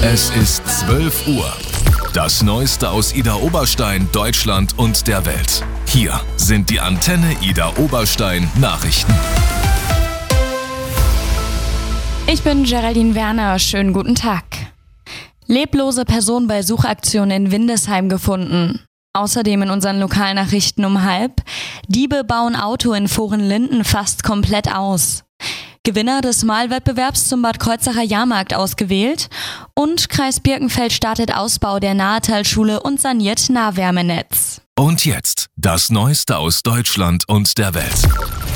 Es ist 12 Uhr. Das Neueste aus Idar Oberstein, Deutschland und der Welt. Hier sind die Antenne Idar Oberstein Nachrichten. Ich bin Geraldine Werner, schönen guten Tag. Leblose Person bei Suchaktion in Windesheim gefunden. Außerdem in unseren Lokalnachrichten um 12:30. Diebe bauen Auto in Vorenlinden fast komplett aus. Gewinner des Malwettbewerbs zum Bad Kreuznacher Jahrmarkt ausgewählt. Und Kreis Birkenfeld startet Ausbau der Nahetalschule und saniert Nahwärmenetz. Und jetzt das Neueste aus Deutschland und der Welt.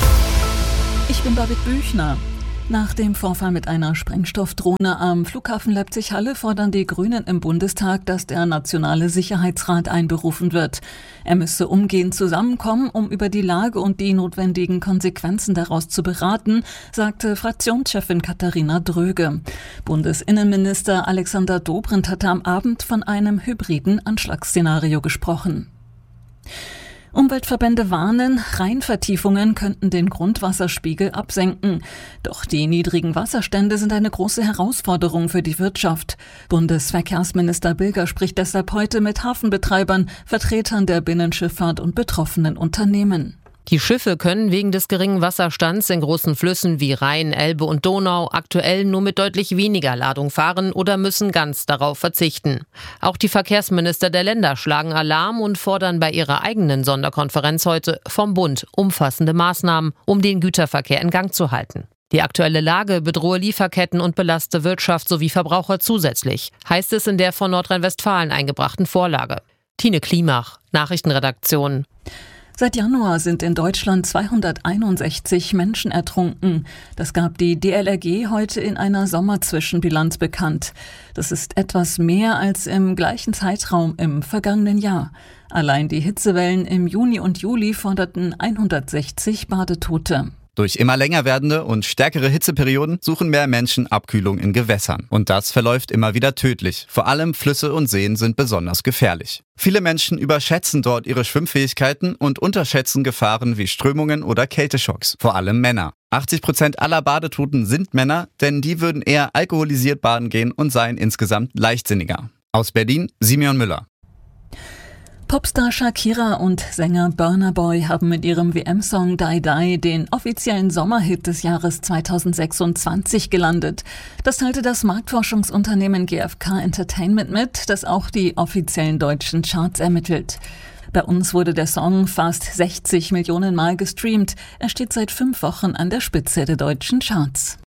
Ich bin David Büchner. Nach dem Vorfall mit einer Sprengstoffdrohne am Flughafen Leipzig-Halle fordern die Grünen im Bundestag, dass der Nationale Sicherheitsrat einberufen wird. Er müsse umgehend zusammenkommen, um über die Lage und die notwendigen Konsequenzen daraus zu beraten, sagte Fraktionschefin Katharina Dröge. Bundesinnenminister Alexander Dobrindt hatte am Abend von einem hybriden Anschlagsszenario gesprochen. Umweltverbände warnen, Rheinvertiefungen könnten den Grundwasserspiegel absenken. Doch die niedrigen Wasserstände sind eine große Herausforderung für die Wirtschaft. Bundesverkehrsminister Bilger spricht deshalb heute mit Hafenbetreibern, Vertretern der Binnenschifffahrt und betroffenen Unternehmen. Die Schiffe können wegen des geringen Wasserstands in großen Flüssen wie Rhein, Elbe und Donau aktuell nur mit deutlich weniger Ladung fahren oder müssen ganz darauf verzichten. Auch die Verkehrsminister der Länder schlagen Alarm und fordern bei ihrer eigenen Sonderkonferenz heute vom Bund umfassende Maßnahmen, um den Güterverkehr in Gang zu halten. Die aktuelle Lage bedrohe Lieferketten und belaste Wirtschaft sowie Verbraucher zusätzlich, heißt es in der von Nordrhein-Westfalen eingebrachten Vorlage. Tine Klimach, Nachrichtenredaktion. Seit Januar sind in Deutschland 261 Menschen ertrunken. Das gab die DLRG heute in einer Sommerzwischenbilanz bekannt. Das ist etwas mehr als im gleichen Zeitraum im vergangenen Jahr. Allein die Hitzewellen im Juni und Juli forderten 160 Badetote. Durch immer länger werdende und stärkere Hitzeperioden suchen mehr Menschen Abkühlung in Gewässern. Und das verläuft immer wieder tödlich. Vor allem Flüsse und Seen sind besonders gefährlich. Viele Menschen überschätzen dort ihre Schwimmfähigkeiten und unterschätzen Gefahren wie Strömungen oder Kälteschocks. Vor allem Männer. 80% aller Badetoten sind Männer, denn die würden eher alkoholisiert baden gehen und seien insgesamt leichtsinniger. Aus Berlin, Simeon Müller. Popstar Shakira und Sänger Burna Boy haben mit ihrem WM-Song Die Die den offiziellen Sommerhit des Jahres 2026 gelandet. Das teilte das Marktforschungsunternehmen GfK Entertainment mit, das auch die offiziellen deutschen Charts ermittelt. Bei uns wurde der Song fast 60 Millionen Mal gestreamt. Er steht seit 5 Wochen an der Spitze der deutschen Charts.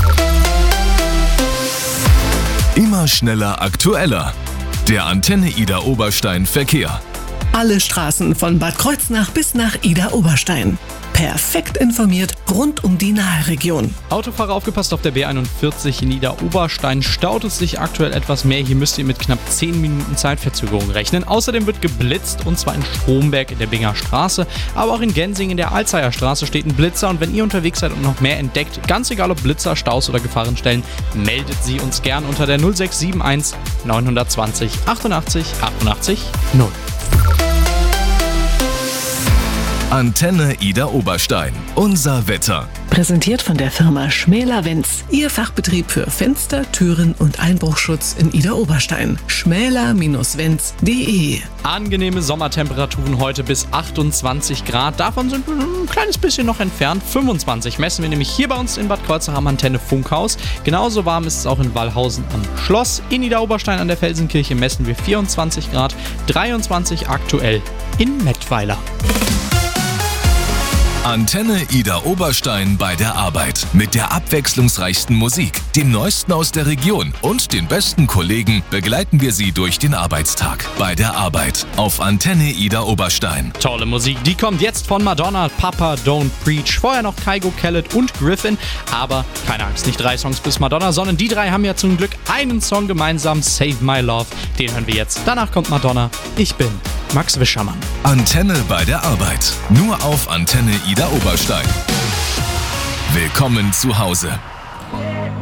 Immer schneller, aktueller. Der Antenne Idar Oberstein Verkehr. Alle Straßen von Bad Kreuznach bis nach Idar Oberstein. Perfekt informiert rund um die Naheregion. Autofahrer aufgepasst, auf der B41 in Idar Oberstein staut es sich aktuell etwas mehr. Hier müsst ihr mit knapp 10 Minuten Zeitverzögerung rechnen. Außerdem wird geblitzt, und zwar in Stromberg in der Binger Straße, aber auch in Gensing in der Alzeier Straße steht ein Blitzer. Und wenn ihr unterwegs seid und noch mehr entdeckt, ganz egal ob Blitzer, Staus oder Gefahrenstellen, meldet sie uns gern unter der 0671 920 88 88 0. Antenne Idar Oberstein. Unser Wetter. Präsentiert von der Firma Schmäler-Wenz. Ihr Fachbetrieb für Fenster, Türen und Einbruchschutz in Idar Oberstein. schmäler-wenz.de. Angenehme Sommertemperaturen heute bis 28 Grad. Davon sind wir ein kleines bisschen noch entfernt. 25 messen wir nämlich hier bei uns in Bad Kreuznach am Antenne Funkhaus. Genauso warm ist es auch in Wallhausen am Schloss. In Idar Oberstein an der Felsenkirche messen wir 24 Grad. 23 aktuell in Mettweiler. Antenne Idar Oberstein bei der Arbeit. Mit der abwechslungsreichsten Musik, dem Neuesten aus der Region und den besten Kollegen begleiten wir Sie durch den Arbeitstag. Bei der Arbeit auf Antenne Idar Oberstein. Tolle Musik, die kommt jetzt von Madonna, Papa Don't Preach. Vorher noch Kygo Khaled und Griffin. Aber keine Angst, nicht 3 Songs bis Madonna, sondern die 3 haben ja zum Glück einen Song gemeinsam, Save My Love. Den hören wir jetzt. Danach kommt Madonna. Ich bin Max Wischermann. Antenne bei der Arbeit. Nur auf Antenne Idar Oberstein. Willkommen zu Hause.